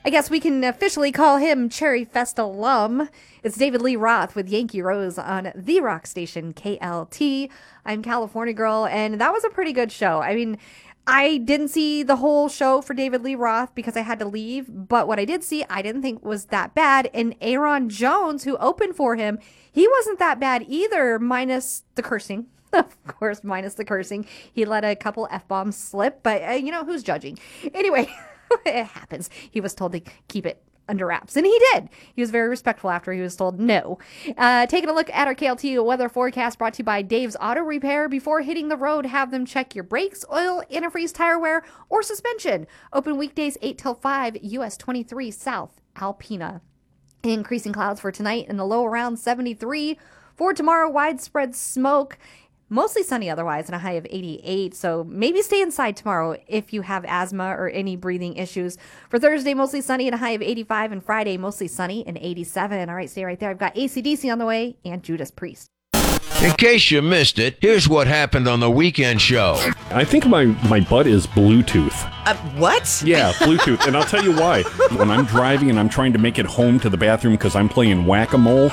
I guess we can officially call him Cherry Fest alum. It's David Lee Roth with Yankee Rose on the rock station KLT. I'm California Girl, and that was a pretty good show. I mean, I didn't see the whole show for David Lee Roth because I had to leave, but what I did see, I didn't think was that bad. And Aaron Jones, who opened for him, he wasn't that bad either, minus the cursing. Of course, minus the cursing. He let a couple F-bombs slip, but who's judging? Anyway, it happens. He was told to keep it under wraps, and he did. He was very respectful after he was told no. Taking a look at our KLT weather forecast brought to you by Dave's Auto Repair. Before hitting the road, have them check your brakes, oil, antifreeze, tire wear, or suspension. Open weekdays 8 till 5, US 23 South, Alpena. Increasing clouds for tonight in the low around 73. For tomorrow, widespread smoke. Mostly sunny otherwise, and a high of 88, so maybe stay inside tomorrow if you have asthma or any breathing issues. For Thursday, mostly sunny and a high of 85, and Friday, mostly sunny and 87. All right, stay right there. I've got AC/DC on the way and Judas Priest. In case you missed it, here's what happened on the weekend show. I think my butt is Bluetooth. What? Yeah, Bluetooth. And I'll tell you why. When I'm driving and I'm trying to make it home to the bathroom because I'm playing whack-a-mole,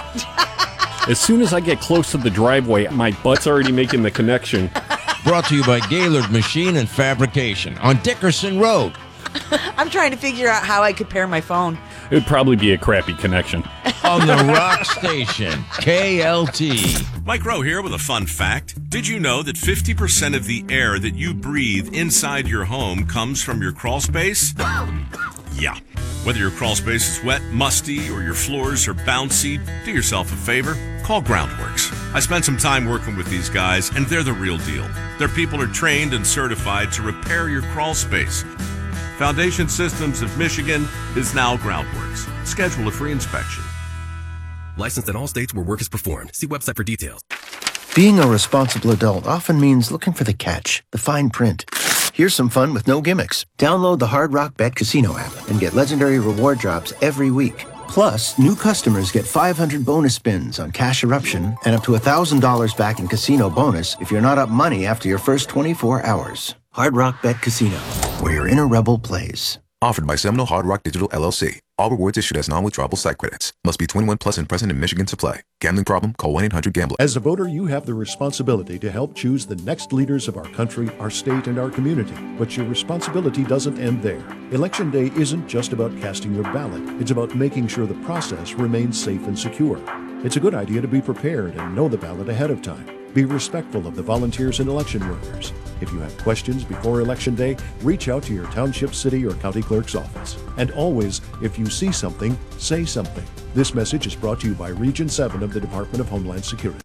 as soon as I get close to the driveway, my butt's already making the connection. Brought to you by Gaylord Machine and Fabrication on Dickerson Road. I'm trying to figure out how I could pair my phone. It would probably be a crappy connection. On the rock station, KLT. Mike Rowe here with a fun fact. Did you know that 50% of the air that you breathe inside your home comes from your crawl space? Yeah. Whether your crawl space is wet, musty, or your floors are bouncy, do yourself a favor. Call Groundworks. I spent some time working with these guys, and they're the real deal. Their people are trained and certified to repair your crawl space. Foundation Systems of Michigan is now Groundworks. Schedule a free inspection. Licensed in all states where work is performed. See website for details. Being a responsible adult often means looking for the catch, the fine print. Here's some fun with no gimmicks. Download the Hard Rock Bet Casino app and get legendary reward drops every week. Plus, new customers get 500 bonus spins on Cash Eruption and up to $1,000 back in casino bonus if you're not up money after your first 24 hours. Hard Rock Bet Casino, where your inner rebel plays. Offered by Seminole Hard Rock Digital LLC. All rewards issued as non-withdrawable site credits. Must be 21 plus and present in Michigan to play. Gambling problem? Call 1-800-GAMBLER. As a voter, you have the responsibility to help choose the next leaders of our country, our state, and our community. But your responsibility doesn't end there. Election Day isn't just about casting your ballot. It's about making sure the process remains safe and secure. It's a good idea to be prepared and know the ballot ahead of time. Be respectful of the volunteers and election workers. If you have questions before Election Day, reach out to your township, city, or county clerk's office. And always, if you see something, say something. This message is brought to you by Region 7 of the Department of Homeland Security.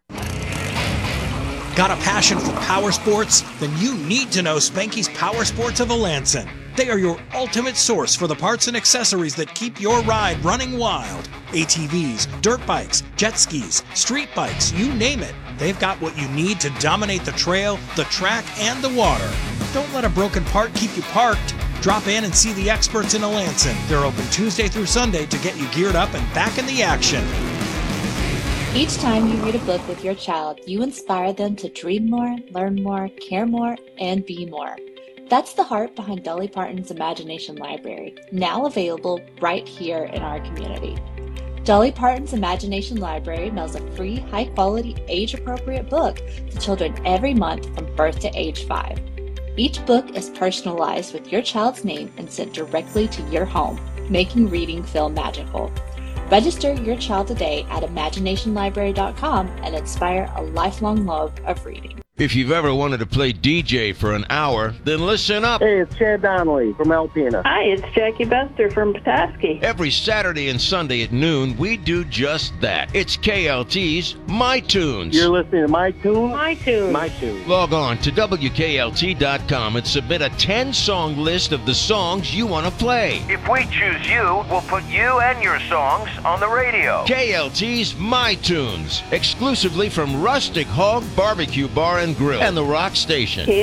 Got a passion for power sports? Then you need to know Spanky's Power Sports of Alanson. They are your ultimate source for the parts and accessories that keep your ride running wild. ATVs, dirt bikes, jet skis, street bikes, you name it. They've got what you need to dominate the trail, the track, and the water. Don't let a broken part keep you parked. Drop in and see the experts in Alanson. They're open Tuesday through Sunday to get you geared up and back in the action. Each time you read a book with your child, you inspire them to dream more, learn more, care more, and be more. That's the heart behind Dolly Parton's Imagination Library, now available right here in our community. Dolly Parton's Imagination Library mails a free, high-quality, age-appropriate book to children every month from birth to age 5. Each book is personalized with your child's name and sent directly to your home, making reading feel magical. Register your child today at imaginationlibrary.com and inspire a lifelong love of reading. If you've ever wanted to play DJ for an hour, then listen up. Hey, it's Chad Donnelly from Alpena. Hi, it's Jackie Bester from Petoskey. Every Saturday and Sunday at noon, we do just that. It's KLT's My Tunes. You're listening to My Tunes? My Tunes. My Tunes. Log on to WKLT.com and submit a 10-song list of the songs you want to play. If we choose you, we'll put you and your songs on the radio. KLT's My Tunes, exclusively from Rustic Hog Barbecue Bar and Grill and the Rock Station.